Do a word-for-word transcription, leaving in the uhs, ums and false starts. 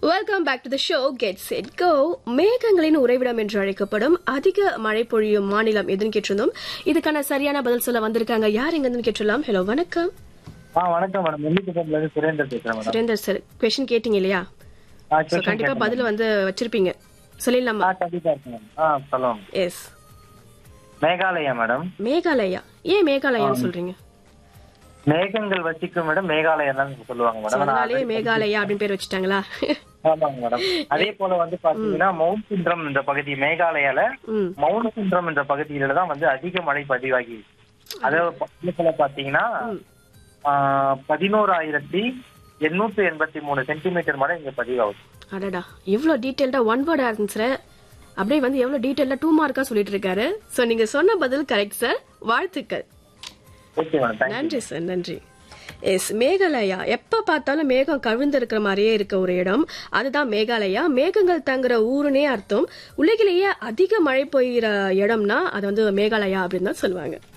Welcome back to the show get set go. மேகங்களின் உறைவிடம் என்று அழைக்கப்படும் அதிக மழை பொழியும் மாநிலம் எதுன்னு கேட்டிருந்தோம். இதுக்கான சரியான பதில் சொல்ல வந்திருக்காங்க. யார் எங்கன்னு கேட்டுலாம். ஹலோ, வணக்கம். வணக்கம் மேடம். சுரேந்தர் பேசுறேன். சுரேந்தர் சார், கொஸ்டின் கேட்டீங்க இல்லையா? கண்டிப்பா பதில் வந்து வச்சிருப்பீங்க, சொல்லிடலாமா? சொல்லுங்க. S, Meghalaya madam. மேகாலயா. ஏன் மேகாலயான்னு சொல்றீங்க? மேகங்கள் வசிக்கும் மேடம் மேகாலயா தான் சொல்லுவாங்க மேடம். அதனாலே மேகாலயா அப்படின்னு பேர் வச்சுட்டாங்களா? ஆமாங்க மேடம். அதே போல வந்து பாத்தீங்கன்னா மவுண்ட் சிண்ட்ரம் என்ற பகுதி, மேகாலயால மவுண்ட் சிண்ட்ரம் என்ற பகுதியில தான் வந்து அதிக மழை பதிவாகி, அதாவது பாத்தீங்கன்னா பதினோராயிரத்தி எண்ணூத்தி எண்பத்தி மூணு சென்டிமீட்டர் மழை இங்க பதிவாகுது. அடடா, இவ்வளவு டீடைல்டா ஒன் வேர்ட் ஆன்சர் அப்படியே வந்து எவ்வளவு டீடைல்டா டூ மார்க்கா சொல்லிட்டு இருக்காரு. சோ நீங்க சொன்ன பதில் கரெக்ட் சார், வாழ்த்துக்கள். நன்றி சார், நன்றி. எஸ், மேகாலயா எப்ப பார்த்தாலும் மேகம் கவிழ்ந்து இருக்கிற மாதிரியே இருக்க ஒரு இடம், அதுதான் மேகாலயா. மேகங்கள் தங்குற ஊருனே அர்த்தம். உலகிலேயே அதிக மழை பெய்யுற இடம்னா அது வந்து மேகாலயா அப்படின்னு தான் சொல்லுவாங்க.